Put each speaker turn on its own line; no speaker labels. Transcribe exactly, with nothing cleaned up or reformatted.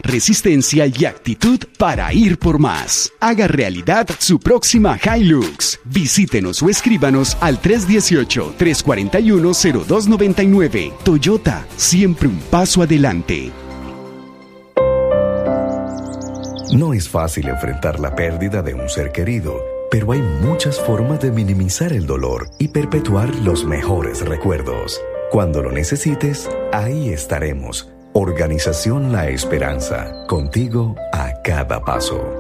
resistencia y actitud para ir por más. Haga realidad su próxima Hilux. Visítenos o escríbanos al tres uno ocho, tres cuatro uno, cero dos nueve nueve. Toyota, siempre un paso adelante.
No es fácil enfrentar la pérdida de un ser querido, pero hay muchas formas de minimizar el dolor y perpetuar los mejores recuerdos. Cuando lo necesites, ahí estaremos. Organización La Esperanza, contigo a cada paso.